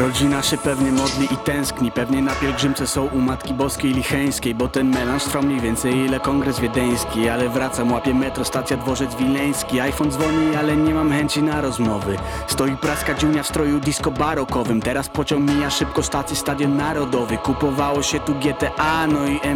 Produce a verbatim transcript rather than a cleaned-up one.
Rodzina się pewnie modli i tęskni, pewnie na pielgrzymce są u Matki Boskiej Licheńskiej, bo ten melanż trwa mniej więcej ile kongres wiedeński. Ale wracam, łapię metro, stacja Dworzec Wileński. iPhone dzwoni, ale nie mam chęci na rozmowy. Stoi praska dziunia w stroju disco barokowym. Teraz pociąg mija szybko stację Stadion Narodowy. Kupowało się tu G T A, no i